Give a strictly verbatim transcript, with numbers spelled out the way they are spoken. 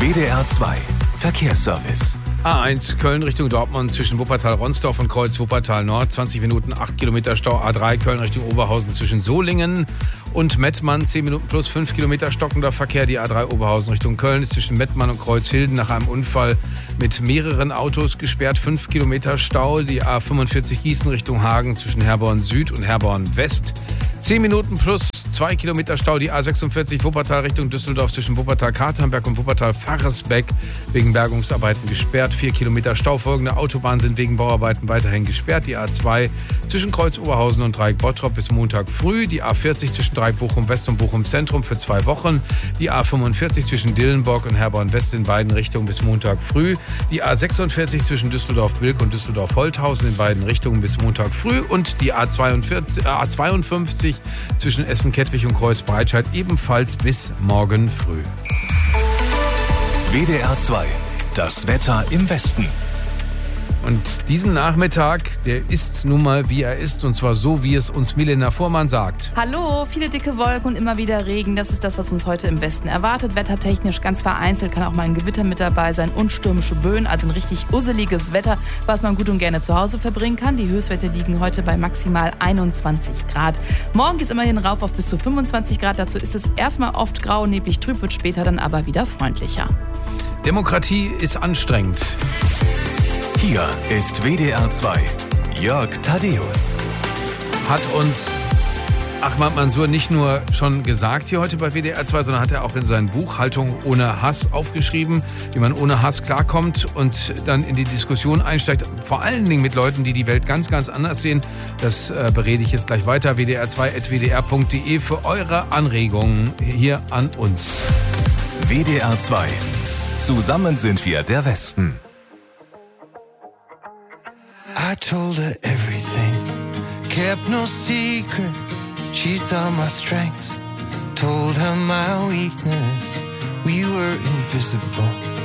W D R zwei Verkehrsservice. A eins Köln Richtung Dortmund zwischen Wuppertal-Ronsdorf und Kreuz Wuppertal Nord. zwanzig Minuten, acht Kilometer Stau. A drei Köln Richtung Oberhausen zwischen Solingen und Mettmann. zehn Minuten plus fünf Kilometer stockender Verkehr. Die A drei Oberhausen Richtung Köln ist zwischen Mettmann und Kreuzhilden nach einem Unfall mit mehreren Autos gesperrt. fünf Kilometer Stau. Die A fünfundvierzig Gießen Richtung Hagen zwischen Herborn Süd und Herborn West. zehn Minuten plus zwei Kilometer Stau. Die A sechsundvierzig Wuppertal Richtung Düsseldorf zwischen Wuppertal-Katernberg und Wuppertal-Faresbeck wegen Bergungsarbeiten gesperrt. vier Kilometer Stau. Folgende Autobahnen sind wegen Bauarbeiten weiterhin gesperrt. Die A zwei zwischen Kreuz Oberhausen und Dreieck Bottrop bis Montag früh. Die A vierzig zwischen Dreieck Bochum West und Bochum Zentrum für zwei Wochen. Die A fünfundvierzig zwischen Dillenburg und Herborn West in beiden Richtungen bis Montag früh. Die A sechsundvierzig zwischen Düsseldorf-Bilk und Düsseldorf-Holthausen in beiden Richtungen bis Montag früh. Und die A zweiundvierzig, A zweiundfünfzig zwischen Essen-Kettwig und Kreuz-Breitscheid ebenfalls bis morgen früh. W D R zwei, das Wetter im Westen. Und diesen Nachmittag, der ist nun mal, wie er ist, und zwar so, wie es uns Milena Fuhrmann sagt. Hallo, viele dicke Wolken und immer wieder Regen. Das ist das, was uns heute im Westen erwartet. Wettertechnisch ganz vereinzelt kann auch mal ein Gewitter mit dabei sein und stürmische Böen. Also ein richtig usseliges Wetter, was man gut und gerne zu Hause verbringen kann. Die Höchstwerte liegen heute bei maximal einundzwanzig Grad. Morgen geht es immerhin rauf auf bis zu fünfundzwanzig Grad. Dazu ist es erstmal oft grau, neblig, trüb, wird später dann aber wieder freundlicher. Demokratie ist anstrengend. Hier ist W D R zwei. Jörg Thaddeus Hat uns Ahmad Mansour nicht nur schon gesagt hier heute bei W D R zwei, sondern hat er auch in seinem Buch Haltung ohne Hass aufgeschrieben, wie man ohne Hass klarkommt und dann in die Diskussion einsteigt, vor allen Dingen mit Leuten, die die Welt ganz, ganz anders sehen. Das äh, berede ich jetzt gleich weiter. W D R zwei at w d r punkt d e für eure Anregungen hier an uns. W D R zwei. Zusammen sind wir der Westen. I told her everything, kept no secrets. She saw my strengths, told her my weakness. We were invisible.